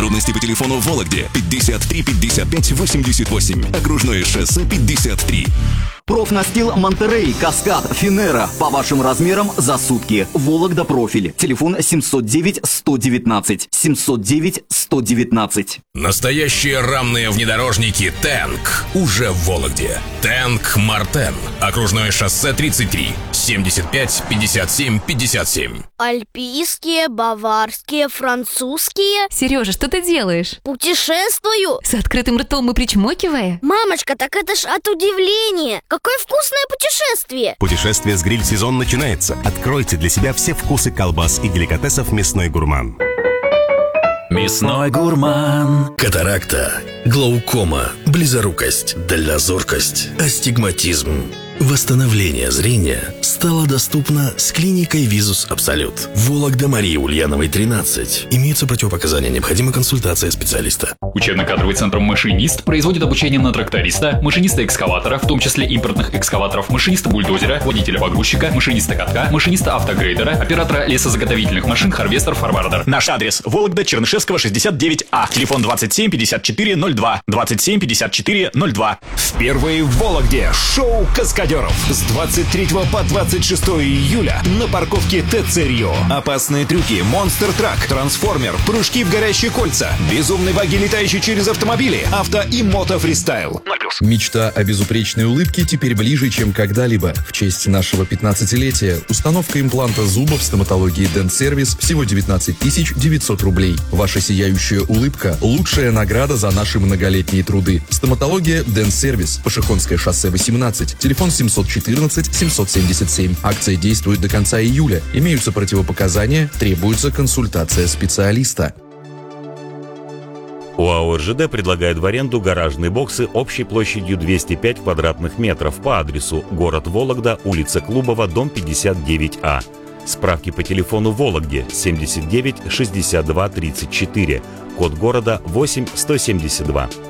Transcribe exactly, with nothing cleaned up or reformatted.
Подробности по телефону в Вологде пятьдесят три пятьдесят пять восемьдесят восемь. Окружное шоссе пятьдесят три. Профнастил Монтерей, Каскад, Финера. По вашим размерам за сутки. Вологда профиль. Телефон семьсот девять сто девятнадцать. семьсот девять сто девятнадцать. Настоящие рамные внедорожники «Тэнк» уже в Вологде. «Тэнк Мартен». Окружное шоссе тридцать три. семьдесят пять пятьдесят семь пятьдесят семь. Альпийские, баварские, французские. Сережа, что ты делаешь? Путешествую. С открытым ртом и причмокивая? Мамочка, так это ж от удивления. Какое вкусное путешествие! Путешествие с гриль-сезон начинается. Откройте для себя все вкусы колбас и деликатесов «Мясной гурман». Мясной гурман. Катаракта, глаукома, близорукость, дальнозоркость, астигматизм. Восстановление зрения стало доступно с клиникой Визус Абсолют. Вологда, Марии Ульяновой, тринадцать. Имеются противопоказания, необходима консультация специалиста. Учебно-кадровый центр «Машинист» производит обучение на тракториста, машиниста-экскаватора, в том числе импортных экскаваторов, машиниста-бульдозера, водителя-погрузчика, машиниста-катка, машиниста-автогрейдера, оператора лесозаготовительных машин, харвестер, фарвардер. Наш адрес: Вологда, Чернышевского, шестьдесят девять А. Телефон двадцать семь пятьдесят четыре ноль два. двадцать семь пятьдесят четыре ноль два. Впервые в Вологде шоу «Каскадеров». С двадцать третьего по двадцать шестое июля на парковке ТЦ Рио. Опасные трюки, монстр-трак, трансформер, прыжки в горящие кольца, безумные баги, летающие через автомобили, авто и мото-фристайл. Мечта о безупречной улыбке теперь ближе, чем когда-либо. В честь нашего пятнадцатилетия установка импланта зуба в стоматологии Дент-сервис всего девятнадцать тысяч девятьсот рублей. Ваша сияющая улыбка – лучшая награда за наши многолетние труды. Стоматология Дент-сервис. Пашихонское шоссе восемнадцать. Телефон семьсот четырнадцать семьсот семьдесят семь. Акция действует до конца июля. Имеются противопоказания, требуется консультация специалиста. ОАО РЖД предлагает в аренду гаражные боксы общей площадью двести пять квадратных метров по адресу город Вологда, улица Клубова, дом пятьдесят девять А. Справки по телефону в Вологде семьдесят девять шестьдесят два тридцать четыре, код города восемь сто семьдесят два.